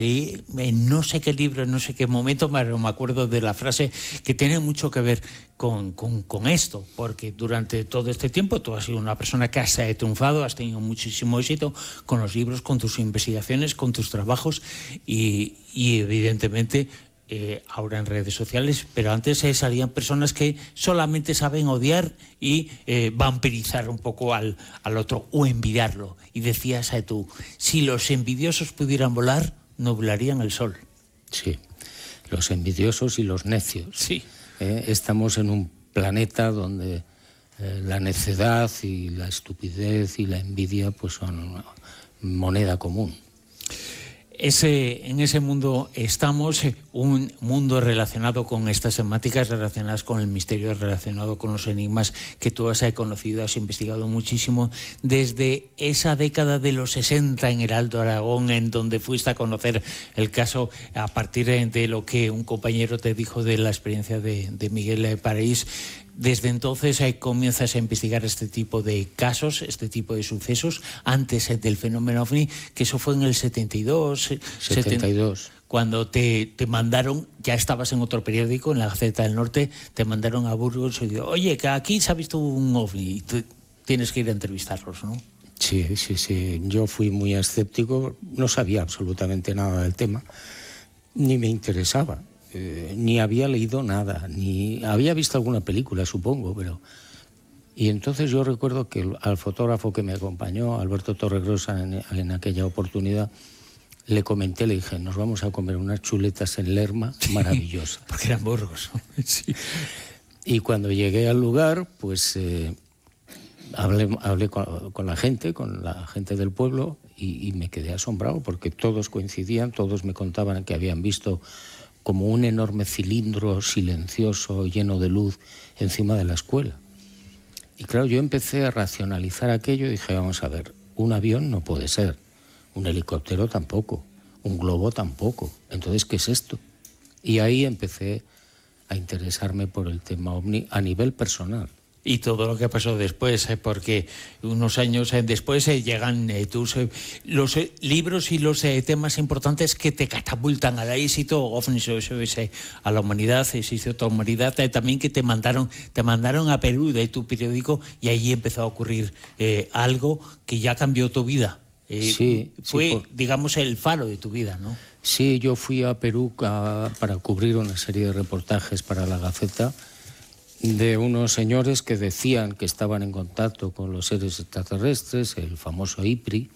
en no sé qué libro, en no sé qué momento, pero me acuerdo de la frase que tiene mucho que ver con esto, porque durante todo este tiempo tú has sido una persona que has triunfado, has tenido muchísimo éxito con los libros, con tus investigaciones, con tus trabajos y evidentemente ahora en redes sociales, pero antes salían personas que solamente saben odiar y vampirizar un poco al otro o envidiarlo. Y decías tú, si los envidiosos pudieran volar, nublarían el sol. Sí, los envidiosos y los necios. Sí. Estamos en un planeta donde la necedad y la estupidez y la envidia pues son moneda común. En ese mundo estamos, un mundo relacionado con estas temáticas, relacionadas con el misterio, relacionado con los enigmas que tú has conocido, has investigado muchísimo desde esa década de los 60 en Heraldo Aragón, en donde fuiste a conocer el caso a partir de lo que un compañero te dijo de la experiencia de Miguel Paraís. Desde entonces comienzas a investigar este tipo de casos, este tipo de sucesos, antes del fenómeno OVNI, que eso fue en el 72. Cuando te mandaron, ya estabas en otro periódico, en la Gaceta del Norte, te mandaron a Burgos y digo, oye, que aquí se ha visto un OVNI, tú tienes que ir a entrevistarlos, ¿no? Sí. Yo fui muy escéptico, no sabía absolutamente nada del tema, ni me interesaba. Ni había leído nada, ni había visto alguna película, supongo, pero... Y entonces yo recuerdo que al fotógrafo que me acompañó, Alberto Torregrosa, en aquella oportunidad, le comenté, le dije, nos vamos a comer unas chuletas en Lerma maravillosas. Porque eran Burgos. Sí. Y cuando llegué al lugar, pues hablé con la gente del pueblo, y me quedé asombrado, porque todos coincidían, todos me contaban que habían visto como un enorme cilindro silencioso, lleno de luz, encima de la escuela. Y claro, yo empecé a racionalizar aquello y dije, vamos a ver, un avión no puede ser, un helicóptero tampoco, un globo tampoco. Entonces, ¿qué es esto? Y ahí empecé a interesarme por el tema OVNI a nivel personal. Y todo lo que pasó después, porque unos años después llegan los libros y los temas importantes que te catapultan al éxito, OVNIs, a la humanidad, éxito a la humanidad, también que te mandaron a Perú de tu periódico, y allí empezó a ocurrir algo que ya cambió tu vida. Fue, digamos, el faro de tu vida, ¿no? Sí, yo fui a Perú para cubrir una serie de reportajes para la Gaceta, de unos señores que decían que estaban en contacto con los seres extraterrestres, el famoso IPRI.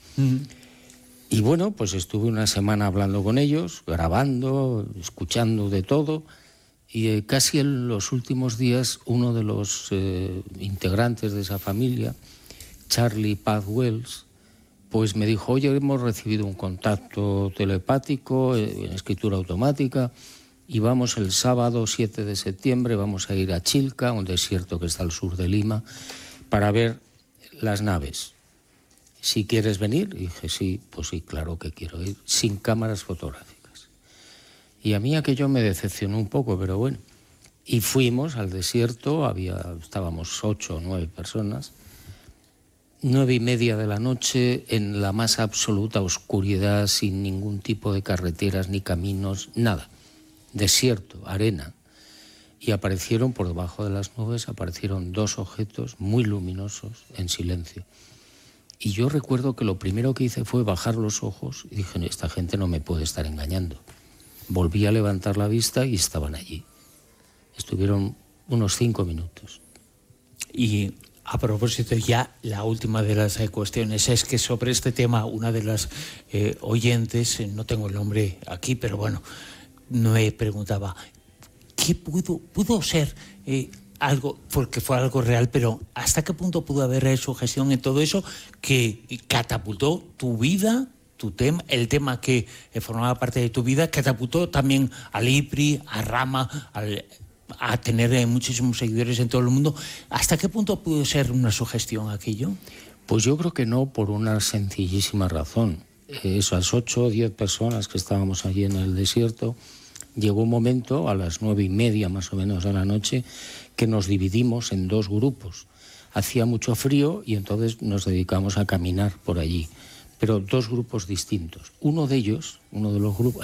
Y bueno, pues estuve una semana hablando con ellos, grabando, escuchando de todo, y casi en los últimos días uno de los integrantes de esa familia, Charlie Paz Wells, pues me dijo, oye, hemos recibido un contacto telepático en escritura automática, y vamos el sábado 7 de septiembre, vamos a ir a Chilca, un desierto que está al sur de Lima, para ver las naves. Si quieres venir, y dije, sí, pues sí, claro que quiero ir, sin cámaras fotográficas. Y a mí aquello me decepcionó un poco, pero bueno. Y fuimos al desierto, estábamos 8 o 9 personas, 9:30 de la noche, en la más absoluta oscuridad, sin ningún tipo de carreteras ni caminos, nada. Desierto, arena, y aparecieron por debajo de las nubes, aparecieron 2 objetos muy luminosos en silencio. Y yo recuerdo que lo primero que hice fue bajar los ojos y dije, esta gente no me puede estar engañando. Volví a levantar la vista y estaban allí. Estuvieron unos 5 minutos. Y a propósito, ya la última de las cuestiones es que sobre este tema una de las oyentes, no tengo el nombre aquí, pero bueno, me preguntaba, ¿qué pudo ser algo, porque fue algo real, pero hasta qué punto pudo haber sugestión en todo eso que catapultó tu vida, tu tema, el tema que formaba parte de tu vida, catapultó también al IPRI, a Rama, a tener muchísimos seguidores en todo el mundo? ¿Hasta qué punto pudo ser una sugestión aquello? Pues yo creo que no, por una sencillísima razón. Esas 8 o 10 personas que estábamos allí en el desierto, llegó un momento, a las 9:30 más o menos de la noche, que nos dividimos en 2 grupos. Hacía mucho frío y entonces nos dedicamos a caminar por allí. pero dos grupos distintos. Uno de ellos, uno de los grupos,